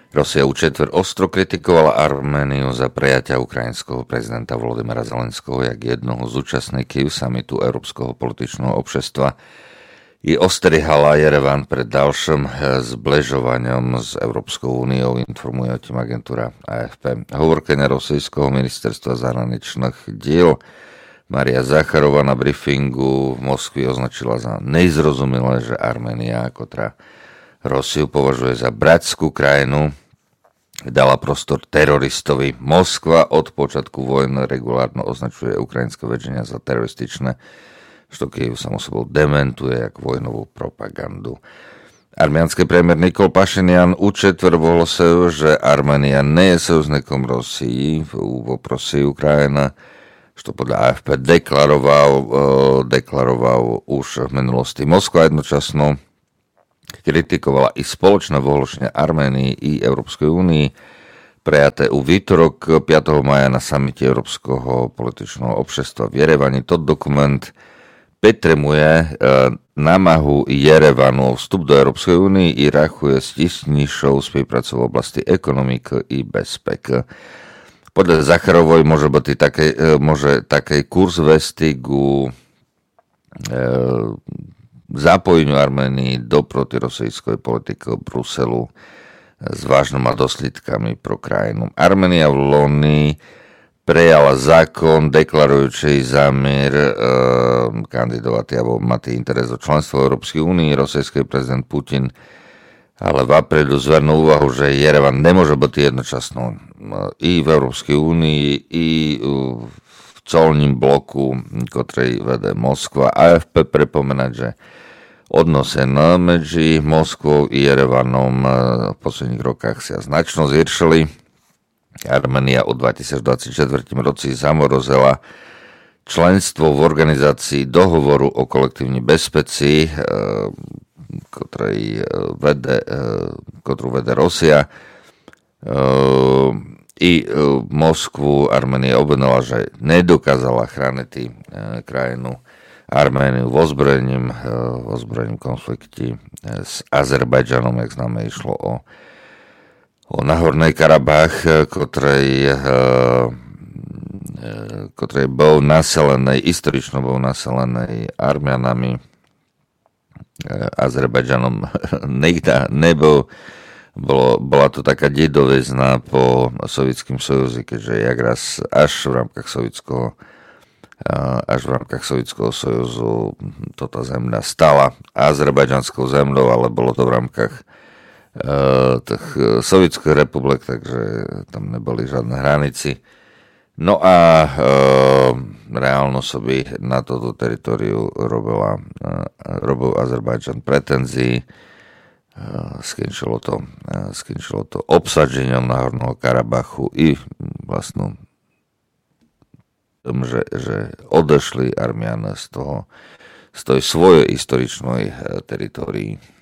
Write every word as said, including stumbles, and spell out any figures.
Rusia u četvrť ostro kritikovala Arméniu za prejatia ukrajinského prezidenta Volodymyra Zelenského jak jednoho z účastníkov samitu Európskeho političného obšestva i ostrihala Jerevan pred ďalším zbližovaním s Európskou úniou, informuje o tým agentúra á ef pé. Hovorkyňa Rosijského ministerstva zahraničných diel Maria Zacharová na briefingu v Moskvi označila za nezrozumilé, že Arménia, ktorá Rosiu považuje za bratskú krajinu, dala prostor teroristovi. Moskva od počiatku vojny regulárno označuje ukrajinské vedenia za terorističné, što Kyjev samo sebou dementuje jak vojnovú propagandu. Arménsky premiér Nikol Pašinian u četvrť ohlásil, že Arménia nie je souznikom Rosii v voprosi Ukrajina, što podľa á ef pé deklaroval, deklaroval už v minulosti. Moskva jednočasno kritikovala i spoločné vyhlásenie Arménii i Európskej únii prejaté u výtorok piateho mája na samite Európskeho političného obšestva v Jerevani. To dokument Petremuje námahu Jerevanu o vstup do Európskej únie i rachuje s tisnejšou spoluprácou v oblasti ekonomiky i bezpek. Podľa Zacharovoj môže byť takej, môže takej kurz vesti ku e, zapojeniu Arménii do protirosijskej politiky Bruselu s vážnymi dôsledkami pro krajinu. Arménia v loni prejala zákon deklarujúci zámer e, kandidovať alebo mať interes o členstvo v Európskej únii. Rosijský prezident Putin ale v aprílu zvernul úvahu, že Jerevan nemôže byť jednočasno i v Európskej únii, i v colním bloku, ktorý vede Moskva. á ef pé pripomínať, že odnose medzi Moskvou i Jerevanom v posledných rokách sa značno zhoršili. Arménia od dvetisícdvadsaťštyri roci zamorozila členstvo v organizácii dohovoru o kolektívnej bezpečí, ktorej vede, ktorú vede Rusia. I Moskvu Arménia obvinila, že nedokázala chrániť krajinu Arméniu v ozbrojením, v ozbrojením konflikte s Azerbajdžanom, jak známe, išlo o o Nahornej Karabách, ktorej, ktorej bol naselenej, historično bol naselenej Armianami. Azerbajdžanom nikda nebol. Bolo, bola to taká dedovizna po Sovietskom sojuzi, keďže jak raz až v rámkach Sovietského až v rámkach Sovietskeho sojuzu toto zemľa stala azerbajdžanskou zemľou, ale bolo to v rámkach tých sovietských republik, takže tam neboli žiadne hranici. No a e, reálno soby na toto teritoriu robila, e, robil Azerbajdžan pretenzii. E, skončilo to, e, skončilo to obsadžením Nahorného Karabachu i vlastnú tom, že, že odešli Armiane z toho, z tej svojej historičnej e, teritorii.